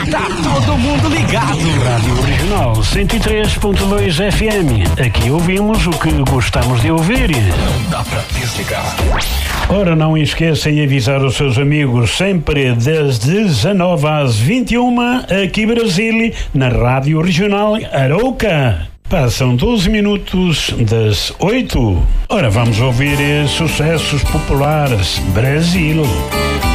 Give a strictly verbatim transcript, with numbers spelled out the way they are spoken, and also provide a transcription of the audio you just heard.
Tá todo mundo ligado. Rádio Regional cento e três ponto dois F M. Aqui ouvimos o que gostamos de ouvir. Não dá pra desligar. Ora, não esqueça de avisar os seus amigos sempre das dezanove às vinte e uma aqui em Brasília, na Rádio Regional Arouca. Passam doze minutos das oito. Ora, vamos ouvir sucessos populares. Brasil.